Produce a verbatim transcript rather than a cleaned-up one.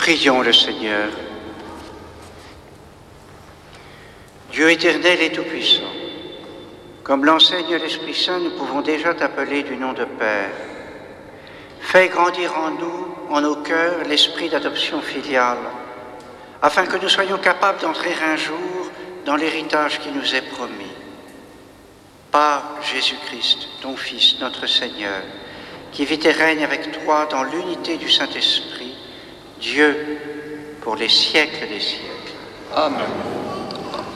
Prions le Seigneur. Dieu éternel et tout-puissant, comme l'enseigne l'Esprit Saint, nous pouvons déjà t'appeler du nom de Père. Fais grandir en nous, en nos cœurs, l'esprit d'adoption filiale, afin que nous soyons capables d'entrer un jour dans l'héritage qui nous est promis. Par Jésus-Christ, ton Fils, notre Seigneur, qui vit et règne avec toi dans l'unité du Saint-Esprit, Dieu, pour les siècles des siècles. Amen.